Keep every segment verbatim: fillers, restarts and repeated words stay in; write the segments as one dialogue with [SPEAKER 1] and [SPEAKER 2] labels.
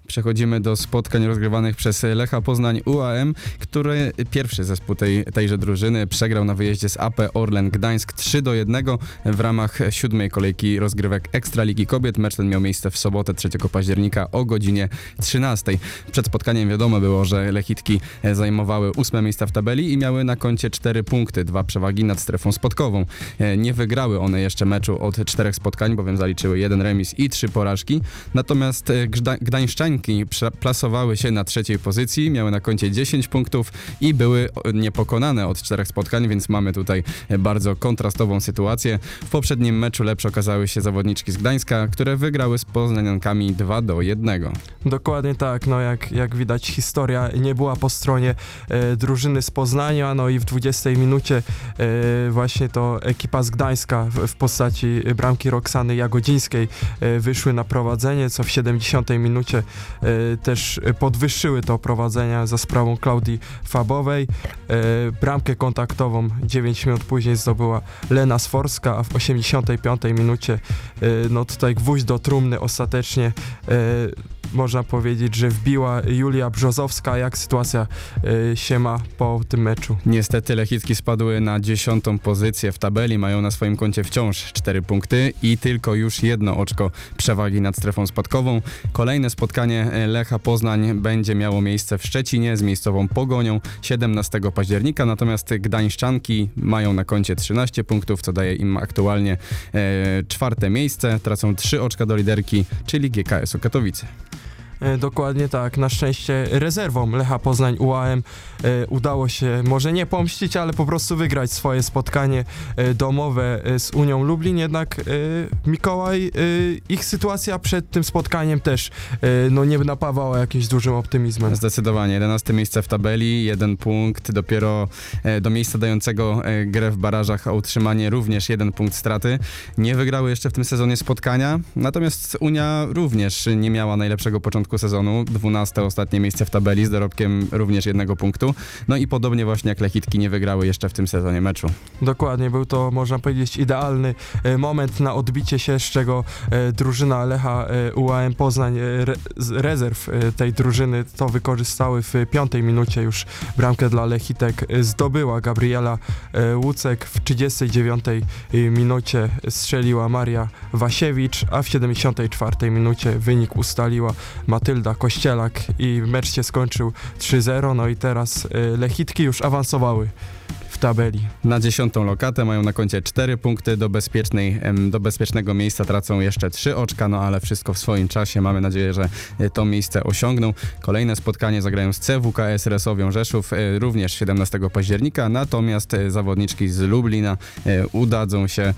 [SPEAKER 1] Przechodzimy do spotkań rozgrywanych przez Lecha Poznań U A M, który pierwszy zespół tej, tejże drużyny przegrał na wyjeździe z A P Orlen Gdańsk trzy do jednego w ramach siódmej kolejki rozgrywek Ekstraligi Kobiet. Mecz ten miał miejsce w sobotę trzeciego października o godzinie trzynastej. Przed spotkaniem wiadomo było, że Lechitki zajmowały ósme miejsca w tabeli i miały na koncie cztery punkty, dwa przewagi nad strefą spadkową. Nie wygrały one jeszcze meczu od czterech spotkań, bowiem zaliczyły jeden remis i trzy porażki. Natomiast Gda- Gdańszczanki plasowały się na trzeciej pozycji, miały na koncie dziesięć punktów i były niepokonane od czterech spotkań, więc mamy tutaj bardzo kontrastową sytuację. W poprzednim meczu lepsze okazały się zawodniczki z Gdańska, które wygrały z poznaniankami dwa do jednego.
[SPEAKER 2] Dokładnie tak, no jak, jak widać historia nie była po stronie e, drużyny z Poznania, no i w dwudziestej minucie e, właśnie to ekipa z Gdańska w, w postaci bramki Roxany Jagodzińskiej e, wyszły na prowadzenie, co w siedemdziesiątej minucie e, też podwyższyły to prowadzenie za sprawą Klaudii Fabowej. E, bramkę kontaktową dziewięć minut później zdobyła Lena Sforska, a w osiemdziesiątej piątej minucie e, no tutaj gwóźdź do trumny ostatecznie e, można powiedzieć, że wbiła Julia Brzozowska. Jak sytuacja y, się ma po tym meczu?
[SPEAKER 1] Niestety Lechitki spadły na dziesiątą pozycję w tabeli, mają na swoim koncie wciąż cztery punkty i tylko już jedno oczko przewagi nad strefą spadkową. Kolejne spotkanie Lecha Poznań będzie miało miejsce w Szczecinie z miejscową Pogonią siedemnastego października, natomiast Gdańszczanki mają na koncie trzynaście punktów, co daje im aktualnie e, czwarte miejsce. Tracą trzy oczka do liderki, czyli G K S-u Katowice.
[SPEAKER 2] Dokładnie tak. Na szczęście rezerwom Lecha Poznań U A M e, udało się może nie pomścić, ale po prostu wygrać swoje spotkanie e, domowe e, z Unią Lublin. Jednak e, Mikołaj, e, ich sytuacja przed tym spotkaniem też e, no nie napawała jakimś dużym optymizmem.
[SPEAKER 1] Zdecydowanie. jedenaste miejsce w tabeli, jeden punkt dopiero e, do miejsca dającego e, grę w barażach o utrzymanie, również jeden punkt straty. Nie wygrały jeszcze w tym sezonie spotkania, natomiast Unia również nie miała najlepszego początku sezonu, dwunaste ostatnie miejsce w tabeli z dorobkiem również jednego punktu. No i podobnie właśnie jak Lechitki nie wygrały jeszcze w tym sezonie meczu.
[SPEAKER 2] Dokładnie, był to można powiedzieć idealny e, moment na odbicie się, z czego e, drużyna Lecha e, U A M Poznań, e, re, z rezerw e, tej drużyny to wykorzystały w piątej minucie już bramkę dla Lechitek e, zdobyła Gabriela e, Łucek, w trzydziestej dziewiątej minucie strzeliła Maria Wasiewicz, a w siedemdziesiątej czwartej minucie wynik ustaliła Matylda Kościelak i mecz się skończył trzy zero, no i teraz y, Lechitki już awansowały w tabeli.
[SPEAKER 1] Na dziesiątą lokatę mają na koncie cztery punkty, do, bezpiecznej, do bezpiecznego miejsca tracą jeszcze trzy oczka, no ale wszystko w swoim czasie, mamy nadzieję, że to miejsce osiągną. Kolejne spotkanie zagrają z C W K S Resowią Rzeszów, również siedemnastego października, natomiast zawodniczki z Lublina udadzą się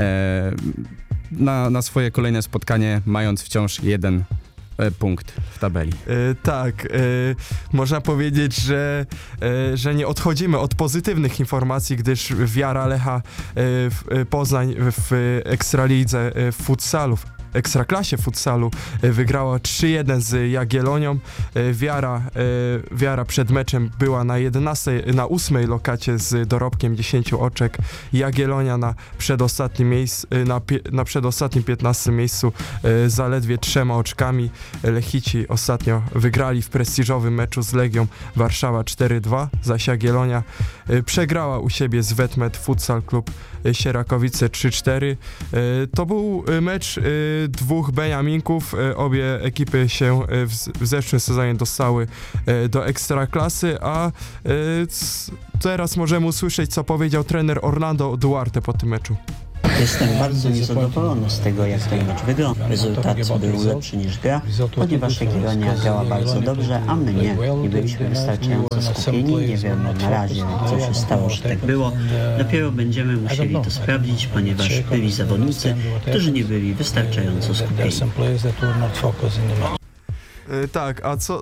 [SPEAKER 1] na, na swoje kolejne spotkanie, mając wciąż jeden punkt w tabeli.
[SPEAKER 2] E, tak, e, można powiedzieć, że, e, że nie odchodzimy od pozytywnych informacji, gdyż wiara Lecha e, w, Poznań w Ekstralidze e, w futsalu, w Ekstraklasie futsalu e, wygrała trzy jeden z Jagiellonią. E, wiara, e, wiara przed meczem była na jedenastej, na ósmej lokacie z dorobkiem dziesięciu oczek. Jagiellonia na przedostatnim miejscu, na, na przedostatnim piętnastym miejscu e, zaledwie trzema oczkami. Lechici ostatnio wygrali w prestiżowym meczu z Legią Warszawa cztery dwa, zaś Jagiellonia e, przegrała u siebie z Wetmet Futsal Klub Sierakowice trzy cztery. E, to był mecz e, dwóch Beniaminków. E, obie ekipy się e, w, w zeszłym sezonie dostały e, do Ekstraklasy, a e, c, teraz możemy usłyszeć, co powiedział trener Orlando Duarte po tym meczu.
[SPEAKER 3] Jestem bardzo niezadowolony z tego, jak ten mecz wyglądał. Rezultat był lepszy niż gra, ponieważ Jagiellonia grała bardzo dobrze, a my nie. Nie byliśmy wystarczająco skupieni. Nie wiem na razie, co się stało, że tak było. Dopiero będziemy musieli to sprawdzić, ponieważ byli zawodnicy, którzy nie byli wystarczająco skupieni.
[SPEAKER 2] E, tak, a co,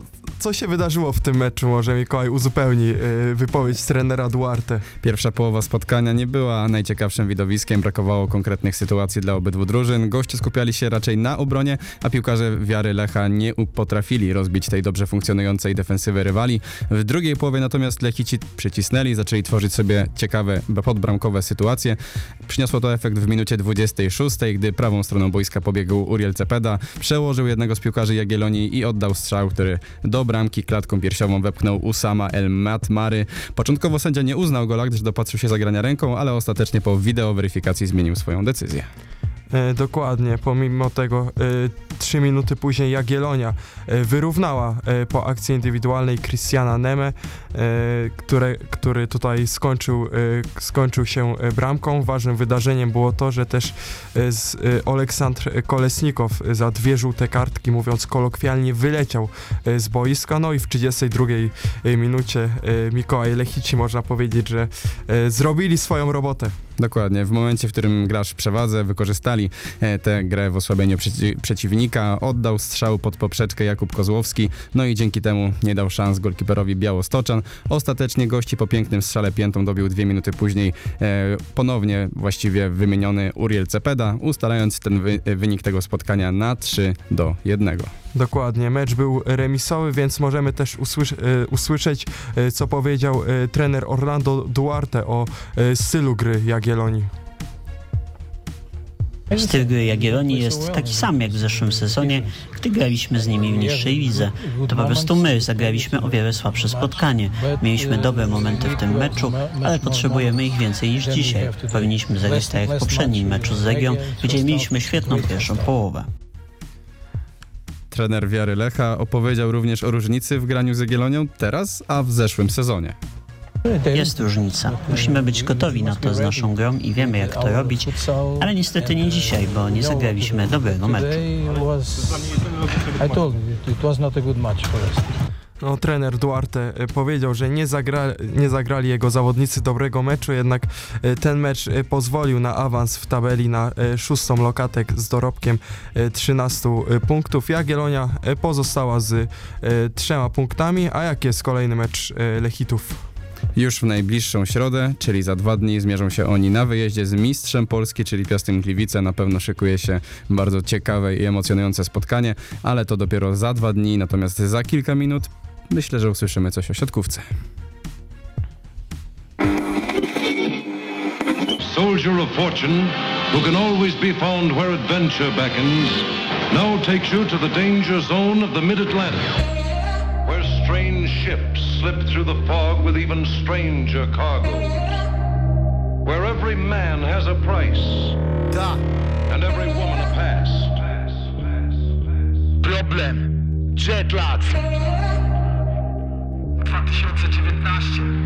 [SPEAKER 2] co się wydarzyło w tym meczu? Może Mikołaj uzupełni y, wypowiedź trenera Duarte.
[SPEAKER 1] Pierwsza połowa spotkania nie była najciekawszym widowiskiem, brakowało konkretnych sytuacji dla obydwu drużyn. Goście skupiali się raczej na obronie, a piłkarze Wiary Lecha nie potrafili rozbić tej dobrze funkcjonującej defensywy rywali. W drugiej połowie natomiast Lechici przycisnęli, zaczęli tworzyć sobie ciekawe podbramkowe sytuacje. Przyniosło to efekt w minucie dwudziestej szóstej, gdy prawą stroną boiska pobiegł Uriel Cepeda, przełożył jednego z piłkarzy Jagiellonii i oddał strzał, który do bramki klatką piersiową wepchnął Usama El Matmary. Początkowo sędzia nie uznał gola, gdyż dopatrzył się zagrania ręką, ale ostatecznie po wideoweryfikacji zmienił swoją decyzję.
[SPEAKER 2] E, dokładnie, pomimo tego e, trzy minuty później Jagiellonia e, wyrównała e, po akcji indywidualnej Christiana Neme, e, które, który tutaj skończył, e, skończył się e, bramką. Ważnym wydarzeniem było to, że też e, z, e, Oleksandr Kolesnikow za dwie żółte kartki, mówiąc kolokwialnie, wyleciał e, z boiska. No i w trzydziestej drugiej e, minucie e, Mikołaj Lechici, można powiedzieć, że e, zrobili swoją robotę.
[SPEAKER 1] Dokładnie, w momencie, w którym grasz w przewadze, wykorzystali e, tę grę w osłabieniu przeci- przeciwnika, oddał strzał pod poprzeczkę Jakub Kozłowski, no i dzięki temu nie dał szans golkiperowi Białostoczan. Ostatecznie gości po pięknym strzale piętą dobił dwie minuty później e, ponownie właściwie wymieniony Uriel Cepeda, ustalając ten wy- wynik tego spotkania na trzy do jednego.
[SPEAKER 2] Dokładnie, mecz był remisowy, więc możemy też usłysz- e, usłyszeć, e, co powiedział e, trener Orlando Duarte o e, stylu gry Jagiellonii.
[SPEAKER 3] Styl gry Jagiellonii jest taki sam jak w zeszłym sezonie, gdy graliśmy z nimi w niższej lidze. To po prostu my zagraliśmy o wiele słabsze spotkanie. Mieliśmy dobre momenty w tym meczu, ale potrzebujemy ich więcej niż dzisiaj. Powinniśmy zagrać tak jak w poprzednim meczu z Legią, gdzie mieliśmy świetną pierwszą połowę.
[SPEAKER 1] Trener Wiary Lecha opowiedział również o różnicy w graniu z Jagiellonią teraz, a w zeszłym sezonie.
[SPEAKER 3] Jest różnica. Musimy być gotowi na to z naszą grą i wiemy, jak to robić, ale niestety nie dzisiaj, bo nie zagraliśmy dobrego meczu.
[SPEAKER 2] No, trener Duarte e, powiedział, że nie, zagra, nie zagrali jego zawodnicy dobrego meczu, jednak e, ten mecz e, pozwolił na awans w tabeli na e, szóstą lokatę z dorobkiem e, trzynastu e, punktów. Jagiellonia e, pozostała z e, trzema punktami, a jaki jest kolejny mecz e, Lechitów?
[SPEAKER 1] Już w najbliższą środę, czyli za dwa dni, zmierzą się oni na wyjeździe z mistrzem Polski, czyli Piastem Gliwice. Na pewno szykuje się bardzo ciekawe i emocjonujące spotkanie, ale to dopiero za dwa dni, natomiast za kilka minut myślę, że usłyszymy coś o siatkówce.
[SPEAKER 4] Soldier of fortune, who can always be found where adventure beckons, now takes you to the danger zone of the mid-Atlantic, where strange ships slip through the fog with even stranger cargoes, where every man has a price, and every woman a past.
[SPEAKER 5] Problem. Jet lag. dwa tysiące dziewiętnaście